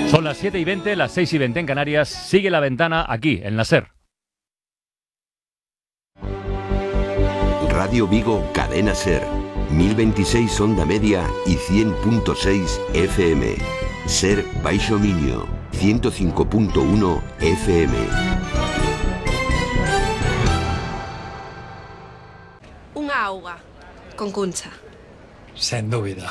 Son las 7:20, las 6:20 en Canarias. Sigue La Ventana aquí, en la SER. Radio Vigo, Cadena SER. 1026 onda media y 100.6 FM. SER Baixo Miño, 105.1 FM. Unha auga con Cuncha. Sen dúbida.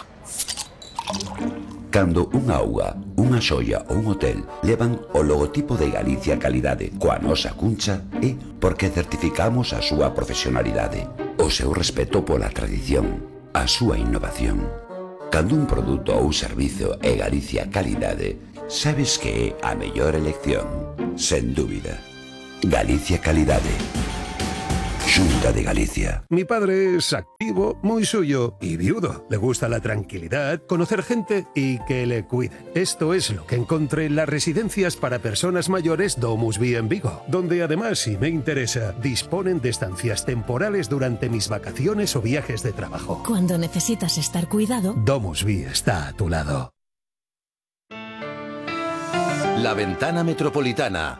Cando unha auga, unha xoia ou un hotel levan o logotipo de Galicia Calidade coa nosa Cuncha é porque certificamos a súa profesionalidade, o seu respeto pola tradición, a súa innovación. Cando un produto ou servizo é Galicia Calidade, sabes que é a mellor elección, sen dúbida. Galicia Calidade. Xunta de Galicia. Mi padre es activo, muy suyo y viudo. Le gusta la tranquilidad, conocer gente y que le cuiden. Esto es lo que encontré en las residencias para personas mayores Domusvi en Vigo, donde además, si me interesa, disponen de estancias temporales durante mis vacaciones o viajes de trabajo. Cuando necesitas estar cuidado, Domusvi está a tu lado. La Ventana Metropolitana.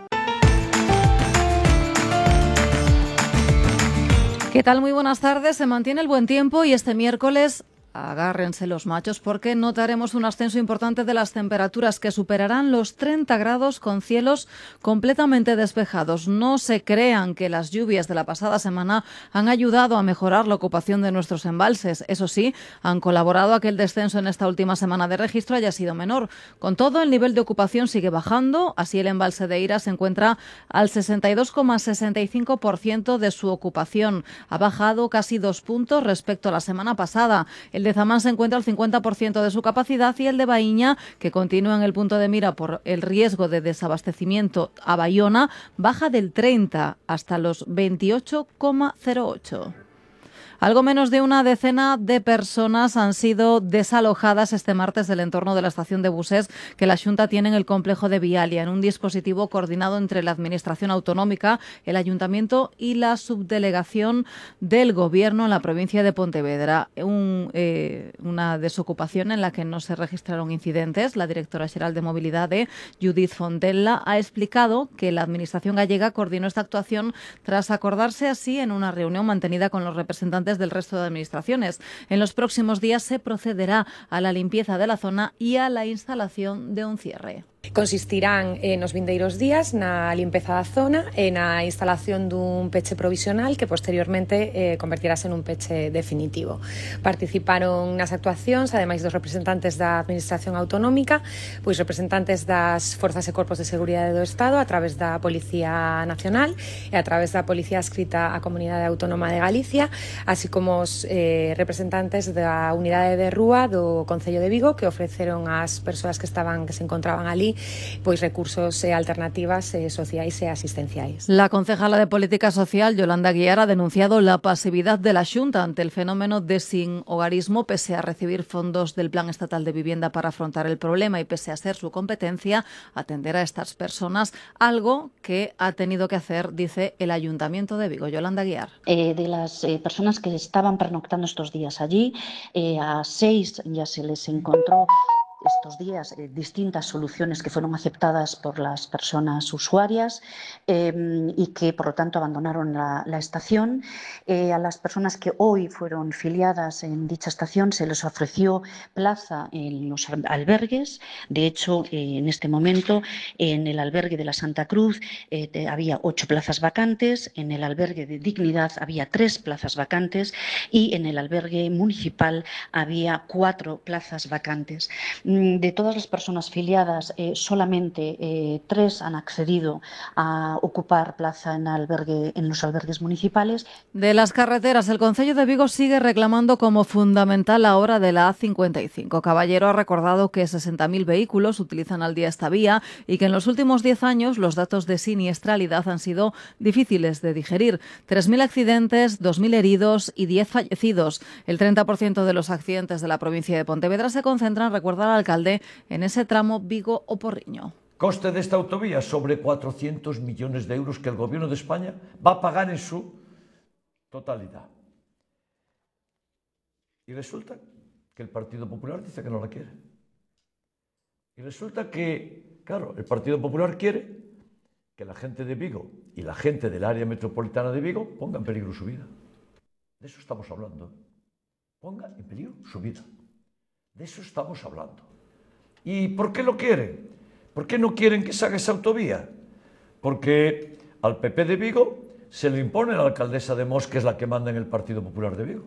¿Qué tal? Muy buenas tardes. Se mantiene el buen tiempo y este miércoles agárrense los machos porque notaremos un ascenso importante de las temperaturas que superarán los 30 grados con cielos completamente despejados. No se crean que las lluvias de la pasada semana han ayudado a mejorar la ocupación de nuestros embalses. Eso sí, han colaborado a que el descenso en esta última semana de registro haya sido menor. Con todo, el nivel de ocupación sigue bajando. Así, el embalse de Eira se encuentra al 62,65% de su ocupación. Ha bajado casi 2 puntos respecto a la semana pasada. El de Zamán se encuentra al 50% de su capacidad y el de Baíña, que continúa en el punto de mira por el riesgo de desabastecimiento a Bayona, baja del 30 hasta los 28,08. Algo menos de una decena de personas han sido desalojadas este martes del entorno de la estación de buses que la Xunta tiene en el complejo de Vialia, en un dispositivo coordinado entre la Administración Autonómica, el Ayuntamiento y la Subdelegación del Gobierno en la provincia de Pontevedra. Una desocupación en la que no se registraron incidentes. La directora xeral de Mobilidade, Judith Fontella, ha explicado que la Administración gallega coordinó esta actuación tras acordarse así en una reunión mantenida con los representantes del resto de administraciones. En los próximos días se procederá a la limpieza de la zona y a la instalación de un cierre. Consistirán nos vindeiros días na limpeza da zona e na instalación dun peche provisional que posteriormente convertirase nun peche definitivo. Participaron nas actuacións, ademais dos representantes da Administración Autonómica, pois representantes das Forzas e Corpos de Seguridade do Estado a través da Policía Nacional e a través da Policía Adscrita á Comunidade Autónoma de Galicia, así como os representantes da Unidade de Rúa do Concello de Vigo que ofreceron ás persoas que se encontraban ali pois recursos e alternativas sociais e asistenciais. La concejala de Política Social, Yolanda Guiar, ha denunciado la pasividad de la Xunta ante el fenómeno de sinhogarismo, pese a recibir fondos del Plan Estatal de Vivienda para afrontar el problema y pese a ser su competencia atender a estas personas, algo que ha tenido que hacer, dice el Ayuntamiento de Vigo. Yolanda Guiar. De las personas que estaban pernoctando estos días allí, a 6 ya se les encontró estos días distintas soluciones que fueron aceptadas por las personas usuarias y que por lo tanto abandonaron la estación. A las personas que hoy fueron filiadas en dicha estación se les ofreció plaza en los albergues. De hecho, en este momento en el albergue de la Santa Cruz había 8 plazas vacantes, en el albergue de Dignidad había 3 plazas vacantes y en el albergue municipal había 4 plazas vacantes. De todas las personas filiadas, solamente 3 han accedido a ocupar plaza en los albergues municipales. De las carreteras, el Concello de Vigo sigue reclamando como fundamental la obra de la A55. Caballero ha recordado que 60.000 vehículos utilizan al día esta vía y que en los últimos 10 años los datos de siniestralidad han sido difíciles de digerir. 3.000 accidentes, 2.000 heridos y 10 fallecidos. El 30% de los accidentes de la provincia de Pontevedra se concentran, recuerda el alcalde, en ese tramo Vigo o Porriño. Coste de esta autovía sobre 400 millones de euros que el Gobierno de España va a pagar en su totalidad. Y resulta que el Partido Popular dice que no la quiere. Y resulta que, claro, el Partido Popular quiere que la gente de Vigo y la gente del área metropolitana de Vigo ponga en peligro su vida. De eso estamos hablando. Ponga en peligro su vida. De eso estamos hablando. ¿Y por qué lo quieren? ¿Por qué no quieren que se haga esa autovía? Porque al PP de Vigo se le impone a la alcaldesa de Mos, que es la que manda en el Partido Popular de Vigo.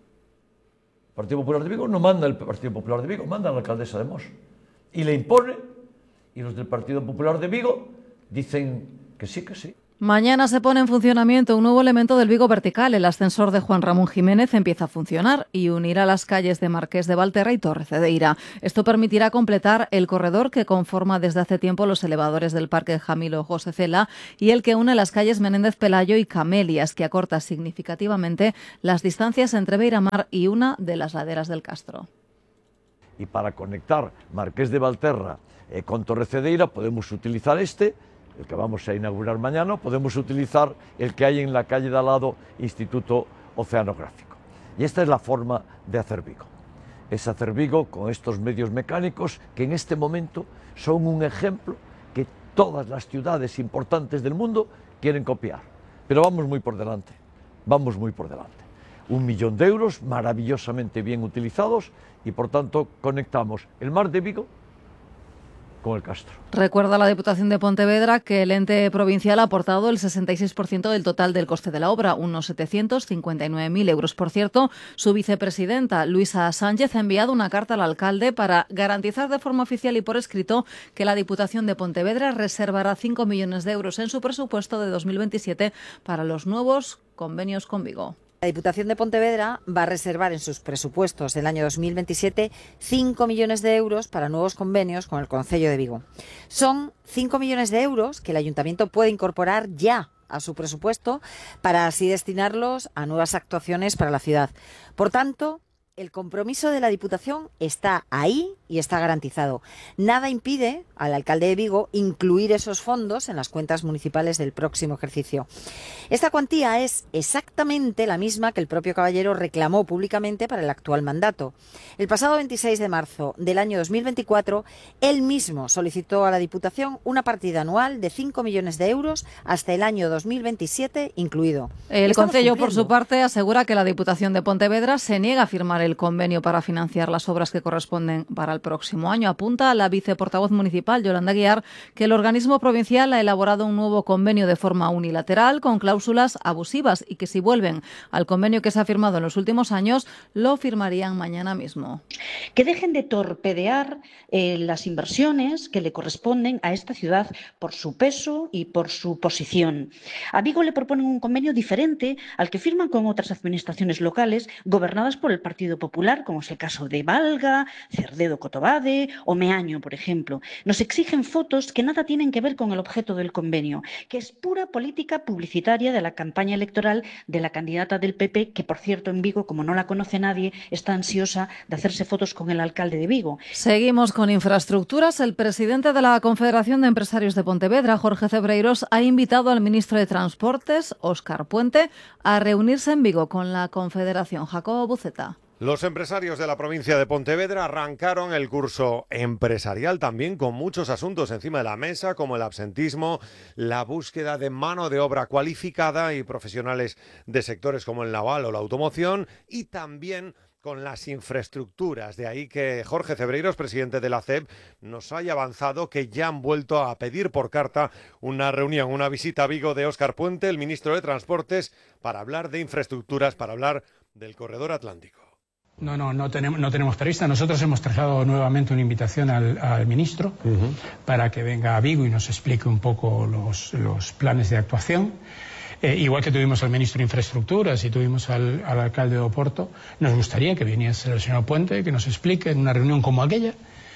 El Partido Popular de Vigo no manda el Partido Popular de Vigo, manda a la alcaldesa de Mos. Y le impone, y los del Partido Popular de Vigo dicen que sí, que sí. Mañana se pone en funcionamiento un nuevo elemento del Vigo Vertical. El ascensor de Juan Ramón Jiménez empieza a funcionar y unirá las calles de Marqués de Valterra y Torre Cedeira. Esto permitirá completar el corredor que conforma desde hace tiempo los elevadores del Parque Jamilo José Cela y el que une las calles Menéndez Pelayo y Camelias, que acorta significativamente las distancias entre Beiramar y una de las laderas del Castro. Y para conectar Marqués de Valterra con Torre Cedeira podemos utilizar el que vamos a inaugurar mañana, podemos utilizar el que hay en la calle de al lado, Instituto Oceanográfico. Y esta es la forma de hacer Vigo. Es hacer Vigo con estos medios mecánicos que en este momento son un ejemplo que todas las ciudades importantes del mundo quieren copiar. Pero vamos muy por delante, vamos muy por delante. 1 millón de euros maravillosamente bien utilizados y por tanto conectamos el mar de Vigo con el Castro. Recuerda la Diputación de Pontevedra que el ente provincial ha aportado el 66% del total del coste de la obra, unos 759.000 euros. Por cierto, su vicepresidenta, Luisa Sánchez, ha enviado una carta al alcalde para garantizar de forma oficial y por escrito que la Diputación de Pontevedra reservará 5 millones de euros en su presupuesto de 2027 para los nuevos convenios con Vigo. La Diputación de Pontevedra va a reservar en sus presupuestos del año 2027 5 millones de euros para nuevos convenios con el Concello de Vigo. Son 5 millones de euros que el Ayuntamiento puede incorporar ya a su presupuesto para así destinarlos a nuevas actuaciones para la ciudad. Por tanto, el compromiso de la Diputación está ahí y está garantizado. Nada impide al alcalde de Vigo incluir esos fondos en las cuentas municipales del próximo ejercicio. Esta cuantía es exactamente la misma que el propio Caballero reclamó públicamente para el actual mandato. El pasado 26 de marzo del año 2024, él mismo solicitó a la Diputación una partida anual de 5 millones de euros hasta el año 2027 incluido. El Concello, por su parte, asegura que la Diputación de Pontevedra se niega a firmar el convenio para financiar las obras que corresponden para el próximo año. Apunta la viceportavoz municipal, Yolanda Guiar, que el organismo provincial ha elaborado un nuevo convenio de forma unilateral con cláusulas abusivas y que si vuelven al convenio que se ha firmado en los últimos años, lo firmarían mañana mismo. Que dejen de torpedear las inversiones que le corresponden a esta ciudad por su peso y por su posición. A Vigo le proponen un convenio diferente al que firman con otras administraciones locales gobernadas por el Partido Popular, como es el caso de Valga, Cerdedo-Cotobade o Meaño, por ejemplo. Nos exigen fotos que nada tienen que ver con el objeto del convenio, que es pura política publicitaria de la campaña electoral de la candidata del PP, que por cierto en Vigo, como no la conoce nadie, está ansiosa de hacerse fotos con el alcalde de Vigo. Seguimos con infraestructuras. El presidente de la Confederación de Empresarios de Pontevedra, Jorge Cebreiros, ha invitado al ministro de Transportes, Óscar Puente, a reunirse en Vigo con la Confederación. Jacobo Buceta. Los empresarios de la provincia de Pontevedra arrancaron el curso empresarial también con muchos asuntos encima de la mesa, como el absentismo, la búsqueda de mano de obra cualificada y profesionales de sectores como el naval o la automoción, y también con las infraestructuras. De ahí que Jorge Cebreiros, presidente de la CEP, nos haya avanzado que ya han vuelto a pedir por carta una reunión, una visita a Vigo de Óscar Puente, el ministro de Transportes, para hablar de infraestructuras, para hablar del corredor atlántico. No tenemos prevista. Nosotros hemos trasladado nuevamente una invitación al ministro para que venga a Vigo y nos explique un poco los planes de actuación. Igual que tuvimos al ministro de Infraestructuras y tuvimos al alcalde de Oporto, nos gustaría que viniese el señor Puente, que nos explique en una reunión como aquella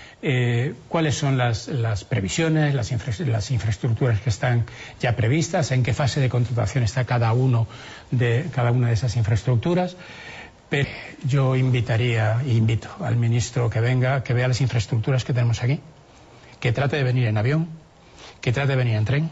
cuáles son las previsiones, las infraestructuras que están ya previstas, en qué fase de contratación está cada una de esas infraestructuras. Pero yo invito al ministro que venga, que vea las infraestructuras que tenemos aquí, que trate de venir en avión, que trate de venir en tren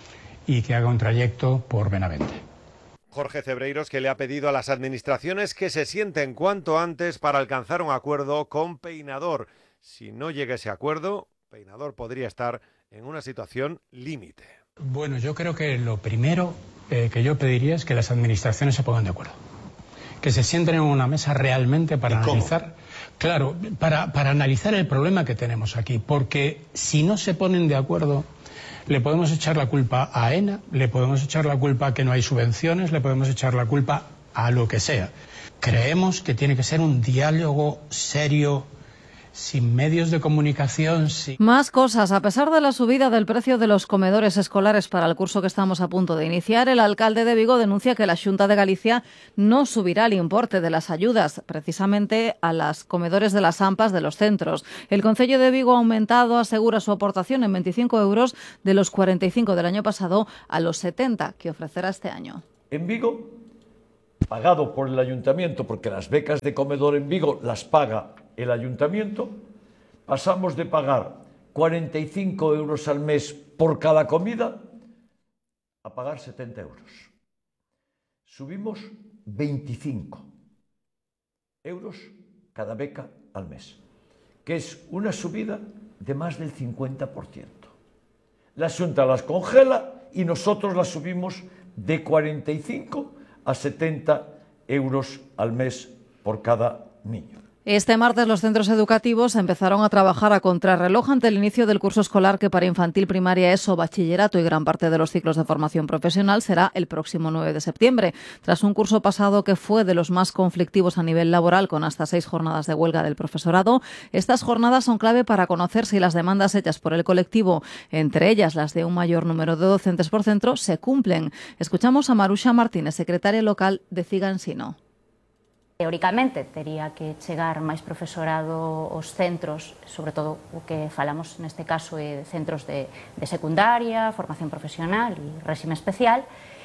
y que haga un trayecto por Benavente. Jorge Cebreiros, que le ha pedido a las administraciones que se sienten cuanto antes para alcanzar un acuerdo con Peinador. Si no llega ese acuerdo, Peinador podría estar en una situación límite. Bueno, yo creo que lo primero que yo pediría es que las administraciones se pongan de acuerdo. Que se sienten en una mesa realmente para analizar, claro, para analizar el problema que tenemos aquí. Porque si no se ponen de acuerdo, le podemos echar la culpa a AENA, le podemos echar la culpa a que no hay subvenciones, le podemos echar la culpa a lo que sea. Creemos que tiene que ser un diálogo serio, sin medios de comunicación. Más cosas. A pesar de la subida del precio de los comedores escolares para el curso que estamos a punto de iniciar, el alcalde de Vigo denuncia que la Xunta de Galicia no subirá el importe de las ayudas, precisamente a los comedores de las AMPAs de los centros. El Concello de Vigo ha aumentado, asegura, su aportación en 25 euros de los 45 del año pasado a los 70 que ofrecerá este año. En Vigo, pagado por el ayuntamiento, porque las becas de comedor en Vigo las paga el ayuntamiento, pasamos de pagar 45 euros al mes por cada comida a pagar 70 euros. Subimos 25 euros cada beca al mes, que es una subida de más del 50%. La Xunta las congela y nosotros las subimos de 45 a 70 euros al mes por cada niño. Este martes los centros educativos empezaron a trabajar a contrarreloj ante el inicio del curso escolar que para infantil, primaria, ESO, bachillerato y gran parte de los ciclos de formación profesional será el próximo 9 de septiembre. Tras un curso pasado que fue de los más conflictivos a nivel laboral, con hasta 6 jornadas de huelga del profesorado, estas jornadas son clave para conocer si las demandas hechas por el colectivo, entre ellas las de un mayor número de docentes por centro, se cumplen. Escuchamos a Maruxa Martínez, secretaria local de CIGA Ensino. Teóricamente tería que chegar máis profesorado aos centros, sobre todo o que falamos neste caso de centros de secundaria, formación profesional e réxime especial.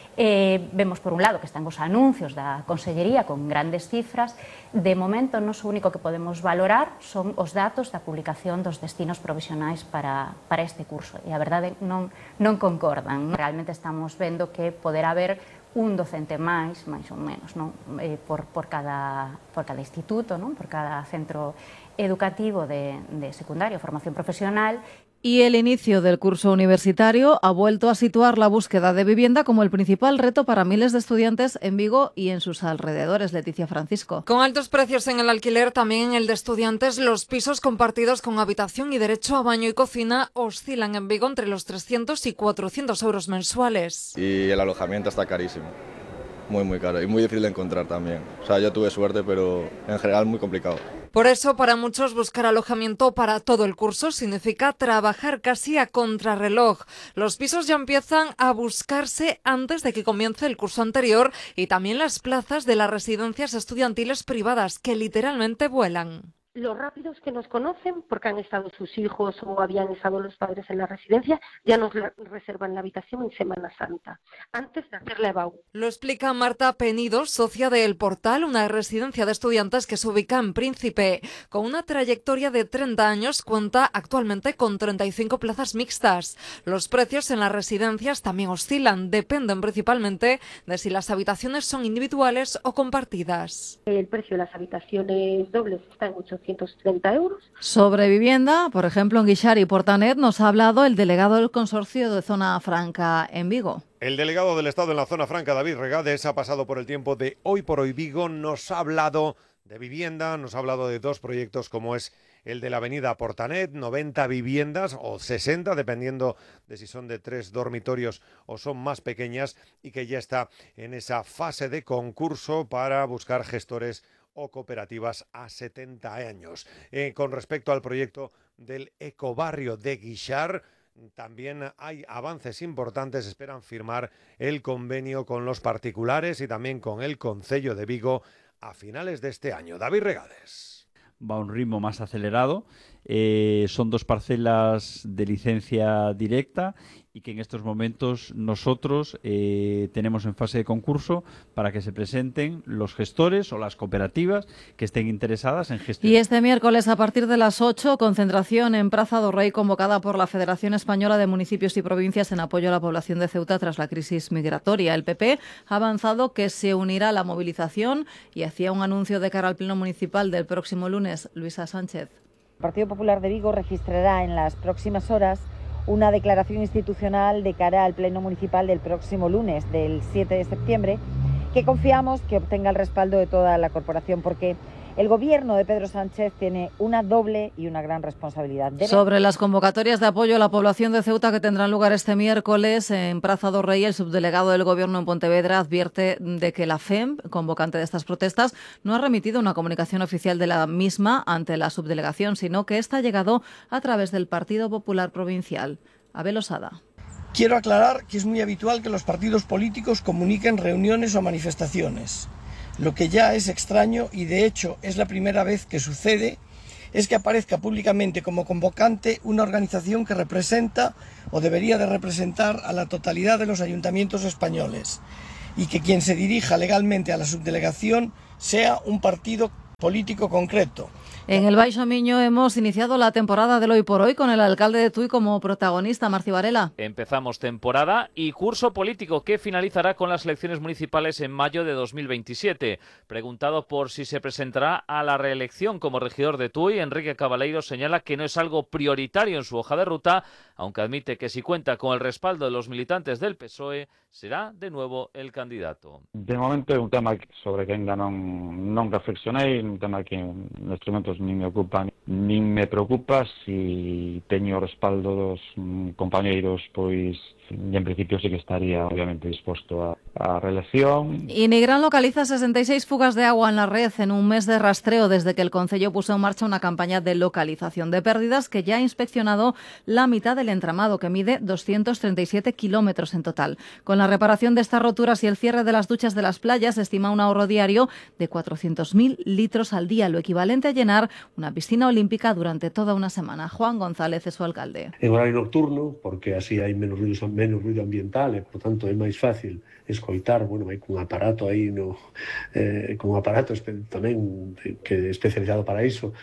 Vemos por un lado que están os anuncios da Consellería con grandes cifras. De momento, non o único que podemos valorar son os datos da publicación dos destinos provisionais para este curso. E a verdade non concordan. Realmente estamos vendo que poderá haber un docente máis ou menos, non? Por cada instituto, non? Por cada centro educativo de secundaria, formación profesional. Y el inicio del curso universitario ha vuelto a situar la búsqueda de vivienda como el principal reto para miles de estudiantes en Vigo y en sus alrededores. Leticia Francisco. Con altos precios en el alquiler, también en el de estudiantes, los pisos compartidos con habitación y derecho a baño y cocina oscilan en Vigo entre los 300 y 400 euros mensuales. Y el alojamiento está carísimo. Muy caro y muy difícil de encontrar también. O sea, yo tuve suerte, pero en general muy complicado. Por eso, para muchos, buscar alojamiento para todo el curso significa trabajar casi a contrarreloj. Los pisos ya empiezan a buscarse antes de que comience el curso anterior y también las plazas de las residencias estudiantiles privadas, que literalmente vuelan. Los rápidos que nos conocen, porque han estado sus hijos o habían estado los padres en la residencia, ya nos reservan la habitación en Semana Santa, antes de hacer la EBAU. Lo explica Marta Penido, socia de El Portal, una residencia de estudiantes que se ubica en Príncipe. Con una trayectoria de 30 años, cuenta actualmente con 35 plazas mixtas. Los precios en las residencias también oscilan, dependen principalmente de si las habitaciones son individuales o compartidas. El precio de las habitaciones dobles está en 830 euros. Sobre vivienda, por ejemplo, en Guixar y Portanet nos ha hablado el delegado del Consorcio de Zona Franca en Vigo. El delegado del Estado en la Zona Franca, David Regades, ha pasado por el tiempo de Hoy por Hoy Vigo, nos ha hablado de vivienda, nos ha hablado de dos proyectos como es el de la avenida Portanet, 90 viviendas o 60, dependiendo de si son de 3 dormitorios o son más pequeñas, y que ya está en esa fase de concurso para buscar gestores o cooperativas a 70 años. Con respecto al proyecto del ecobarrio de Guixar, también hay avances importantes. Esperan firmar el convenio con los particulares y también con el Concello de Vigo a finales de este año. David Regades. Va a un ritmo más acelerado. Son 2 parcelas de licencia directa y que en estos momentos nosotros tenemos en fase de concurso para que se presenten los gestores o las cooperativas que estén interesadas en gestionar. Y este miércoles a partir de las 8, concentración en Praza do Rei convocada por la Federación Española de Municipios y Provincias en apoyo a la población de Ceuta tras la crisis migratoria. El PP ha avanzado que se unirá a la movilización y hacía un anuncio de cara al pleno municipal del próximo lunes. Luisa Sánchez. Partido Popular de Vigo registrará en las próximas horas una declaración institucional de cara al Pleno Municipal del próximo lunes, del 7 de septiembre, que confiamos que obtenga el respaldo de toda la corporación, porque el gobierno de Pedro Sánchez tiene una doble y una gran responsabilidad. Sobre las convocatorias de apoyo a la población de Ceuta que tendrán lugar este miércoles en Praza do Rei, el subdelegado del Gobierno en Pontevedra advierte de que la FEM, convocante de estas protestas, no ha remitido una comunicación oficial de la misma ante la subdelegación, sino que esta ha llegado a través del Partido Popular Provincial. Abel Osada. Quiero aclarar que es muy habitual que los partidos políticos comuniquen reuniones o manifestaciones. Lo que ya es extraño, y de hecho es la primera vez que sucede, es que aparezca públicamente como convocante una organización que representa o debería de representar a la totalidad de los ayuntamientos españoles y que quien se dirija legalmente a la subdelegación sea un partido político concreto. En el Baixo Miño hemos iniciado la temporada del Hoy por Hoy con el alcalde de Tui como protagonista, Marci Varela. Empezamos temporada y curso político que finalizará con las elecciones municipales en mayo de 2027. Preguntado por si se presentará a la reelección como regidor de Tui, Enrique Cabaleiro señala que no es algo prioritario en su hoja de ruta, aunque admite que si cuenta con el respaldo de los militantes del PSOE, será de nuevo el candidato. De momento é un tema sobre que ainda non reflexionei, un tema que nestes momentos nin me ocupa, nin me preocupa. Si teño o respaldo dos compañeiros, pois en principio sí que estaría obviamente disposto a reelección. Y Nigrán localiza 66 fugas de agua en la red en un mes de rastreo desde que el Concello puso en marcha una campaña de localización de pérdidas que ya ha inspeccionado la mitad del entramado, que mide 237 kilómetros en total. Con la reparación de estas roturas y el cierre de las duchas de las playas, se estima un ahorro diario de 400.000 litros al día, lo equivalente a llenar una piscina olímpica durante toda una semana. Juan González es su alcalde. En horario nocturno, porque así hai menos ruido ambiental e, por tanto, é máis fácil escoitar, hai un aparato aí con un aparato tamén que é especializado para iso,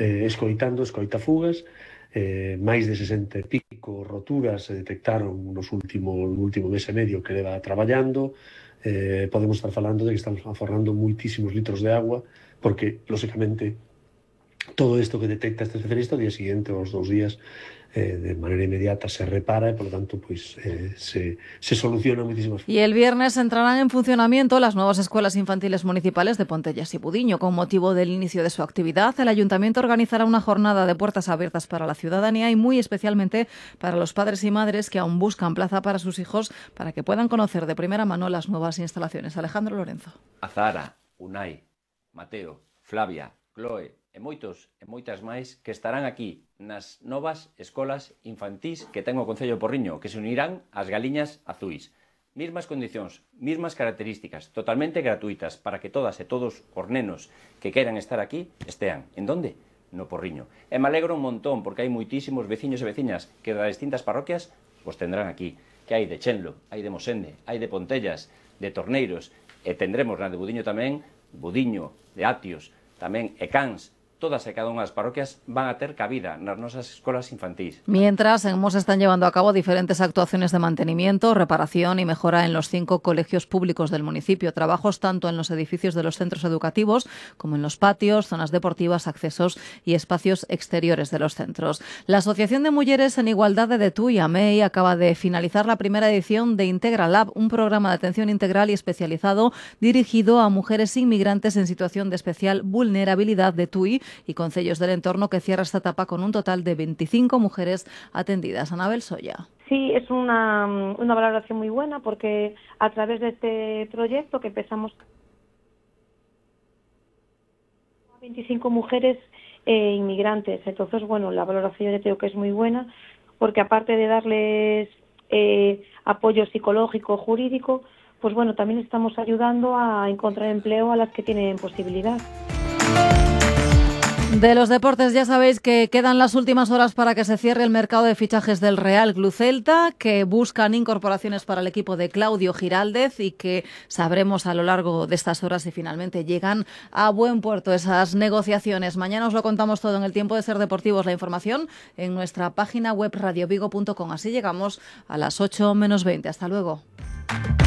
escoita fugas. Máis de 60 e pico roturas se detectaron no último mes e medio que leva traballando. Podemos estar falando de que estamos aforrando moitísimos litros de agua, porque, lóxicamente, todo isto que detecta este especialista, ao día seguinte, aos 2 días, de manera inmediata se repara e, por lo tanto, se soluciona muchísimas. Y el viernes entrarán en funcionamiento las nuevas escuelas infantiles municipales de Pontellas y Budiño. Con motivo del inicio de su actividad, el Ayuntamiento organizará una jornada de puertas abiertas para la ciudadanía y muy especialmente para los padres y madres que aún buscan plaza para sus hijos para que puedan conocer de primera mano las nuevas instalaciones. Alejandro Lorenzo. Azahara, Unai, Mateo, Flavia, Chloe e moitas máis que estarán aquí nas novas escolas infantís que ten o Concello de Porriño, que se unirán ás Galiñas Azuis. Mismas condicións, mismas características, totalmente gratuitas para que todas e todos os nenos que queran estar aquí estean. En donde? No Porriño. E me alegro un montón porque hai moitísimos veciños e veciñas que das distintas parroquias os tendrán aquí. Que hai de Chenlo, hai de Mosende, hai de Pontellas, de Torneiros, e tendremos na de Budiño tamén, Budiño, de Atios, tamén e Cans. Todas e cada unha das parroquias van a ter cabida nas nosas escolas infantís. Mientras, en Mos están llevando a cabo diferentes actuaciones de mantenimiento, reparación y mejora en los 5 colegios públicos del municipio. Trabajos tanto en los edificios de los centros educativos como en los patios, zonas deportivas, accesos y espacios exteriores de los centros. La Asociación de Mujeres en Igualdade de Tui, AMEI, acaba de finalizar la primera edición de Integra Lab, un programa de atención integral y especializado dirigido a mujeres inmigrantes en situación de especial vulnerabilidad de Tui y concellos del entorno, que cierra esta etapa con un total de 25 mujeres atendidas. Anabel Soya. Sí, es una valoración muy buena porque a través de este proyecto que empezamos 25 mujeres inmigrantes. Entonces, la valoración yo creo que es muy buena porque aparte de darles apoyo psicológico, jurídico, también estamos ayudando a encontrar empleo a las que tienen posibilidad. De los deportes ya sabéis que quedan las últimas horas para que se cierre el mercado de fichajes del Real Club Celta, que buscan incorporaciones para el equipo de Claudio Giraldez y que sabremos a lo largo de estas horas si finalmente llegan a buen puerto esas negociaciones. Mañana os lo contamos todo en el Tiempo de Ser Deportivos, la información en nuestra página web radiovigo.com. Así llegamos a las 8 menos 20. Hasta luego.